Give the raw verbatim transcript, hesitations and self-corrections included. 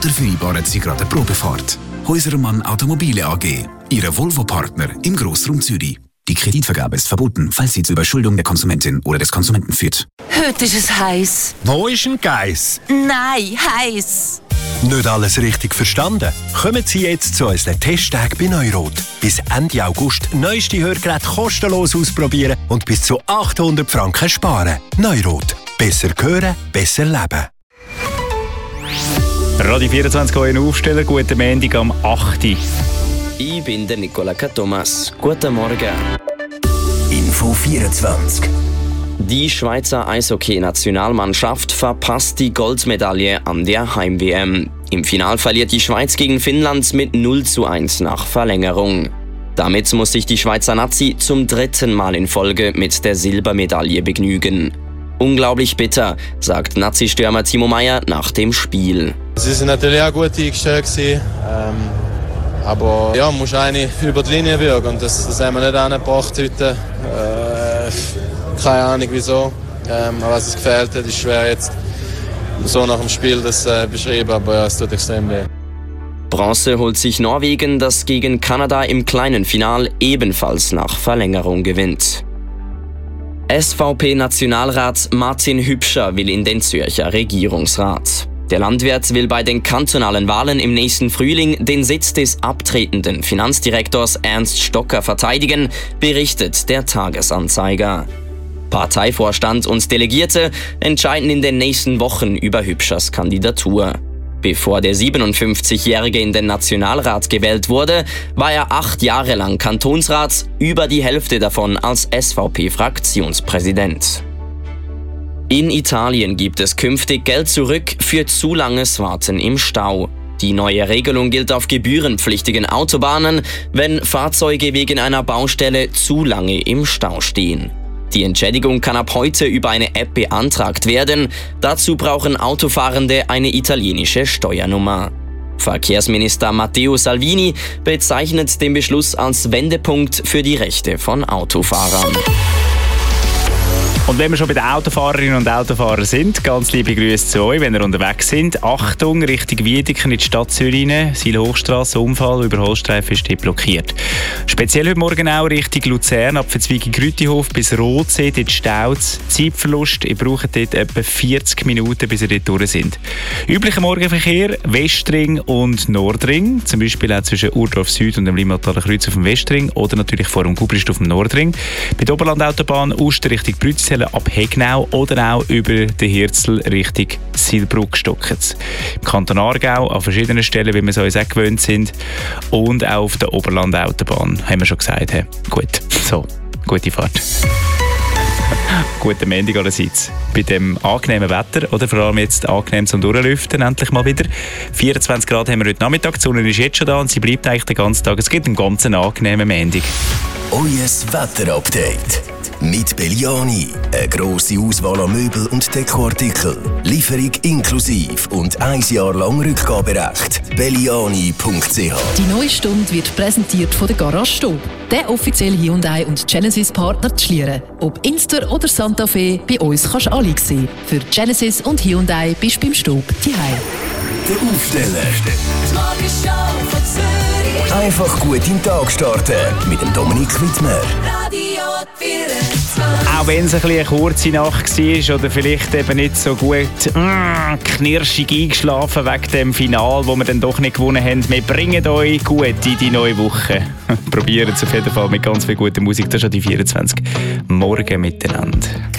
Oder vereinbaren Sie gerade eine Probefahrt. Häusermann Automobile A G, Ihr Volvo-Partner im Grossraum Zürich. Die Kreditvergabe ist verboten, falls sie zur Überschuldung der Konsumentin oder des Konsumenten führt. Heute ist es heiß. Wo ist ein Geiss? Nein, heiß. Nicht alles richtig verstanden? Kommen Sie jetzt zu unseren Testtagen bei Neurot. Bis Ende August neueste Hörgeräte kostenlos ausprobieren und bis zu achthundert Franken sparen. Neurot. Besser hören, besser leben. Radio vierundzwanzig euren Aufsteller, guten Montag am achten Ich bin der Nicola Thomas. Guten Morgen. Info vierundzwanzig. Die Schweizer Eishockey-Nationalmannschaft verpasst die Goldmedaille an der Heim-W M. Im Final verliert die Schweiz gegen Finnland mit null zu eins nach Verlängerung. Damit muss sich die Schweizer Nazi zum dritten Mal in Folge mit der Silbermedaille begnügen. Unglaublich bitter, sagt Nazi-Stürmer Timo Meier nach dem Spiel. Sie sind natürlich auch gut eingestellt gewesen, ähm, aber ja, man muss eine über die Linie wirken und das, das haben wir nicht angebracht heute. Äh, keine Ahnung wieso, ähm, aber was es gefehlt hat, ist schwer jetzt so nach dem Spiel das äh, beschreiben, aber ja, es tut extrem weh. Bronze holt sich Norwegen, das gegen Kanada im kleinen Final ebenfalls nach Verlängerung gewinnt. S V P-Nationalrat Martin Hübscher will in den Zürcher Regierungsrat. Der Landwirt will bei den kantonalen Wahlen im nächsten Frühling den Sitz des abtretenden Finanzdirektors Ernst Stocker verteidigen, berichtet der Tagesanzeiger. Parteivorstand und Delegierte entscheiden in den nächsten Wochen über Hübschers Kandidatur. Bevor der siebenundfünfzigjährige in den Nationalrat gewählt wurde, war er acht Jahre lang Kantonsrat, über die Hälfte davon als S V P-Fraktionspräsident. In Italien gibt es künftig Geld zurück für zu langes Warten im Stau. Die neue Regelung gilt auf gebührenpflichtigen Autobahnen, wenn Fahrzeuge wegen einer Baustelle zu lange im Stau stehen. Die Entschädigung kann ab heute über eine App beantragt werden. Dazu brauchen Autofahrende eine italienische Steuernummer. Verkehrsminister Matteo Salvini bezeichnet den Beschluss als Wendepunkt für die Rechte von Autofahrern. Und wenn wir schon bei den Autofahrerinnen und Autofahrern sind, ganz liebe Grüße zu euch, wenn ihr unterwegs sind. Achtung, Richtung Wiedeken in die Stadt Zürich rein. Seilhochstrasse, Unfall, Überholstreifen ist dort blockiert. Speziell heute Morgen auch Richtung Luzern, ab Verzweigen-Grüttihof bis Rotsee, dort staut Zeitverlust. Ihr braucht dort etwa vierzig Minuten, bis ihr dort durch sind. Üblicher Morgenverkehr, Westring und Nordring. Zum Beispiel auch zwischen Urdorf Süd und dem Limmathaler Kreuz auf dem Westring oder natürlich vor dem Gubrist auf dem Nordring. Bei der Oberlandautobahn Uster Richtung Brützell ab Hegnau oder auch über den Hirzel Richtung Silbruck stocken. Im Kanton Aargau an verschiedenen Stellen, wie wir es uns auch gewöhnt sind. Und auch auf der Oberlandautobahn, haben wir schon gesagt. He? Gut, so, gute Fahrt. Guten Montag allerseits. Bei dem angenehmen Wetter, oder vor allem jetzt angenehm zum Durchlüften, endlich mal wieder. vierundzwanzig Grad haben wir heute Nachmittag, die Sonne ist jetzt schon da und sie bleibt eigentlich den ganzen Tag. Es gibt einen ganz angenehmen Montag. Euer Wetterupdate. Mit Belliani. Eine grosse Auswahl an Möbel und Dekoartikel. Lieferung inklusive und ein Jahr lang Rückgaberecht. belliani punkt c h. Die neue Stunde wird präsentiert von der Garage Stob. Der offizielle Hyundai und Genesis Partner zu Schlieren. Ob Inster oder Santa Fe, bei uns kannst du alle sehen. Für Genesis und Hyundai bist du beim Stob daheim. Der Aufsteller. Einfach gut in den Tag starten mit dem Dominik Wittmer. Auch wenn es ein bisschen eine kurze Nacht war oder vielleicht eben nicht so gut mm, knirschig eingeschlafen wegen dem Final, wo wir dann doch nicht gewonnen haben. Wir bringen euch gut in die neue Woche. Probieren es auf jeden Fall mit ganz viel guter Musik. Das ist schon die vierundzwanzig. Morgen miteinander.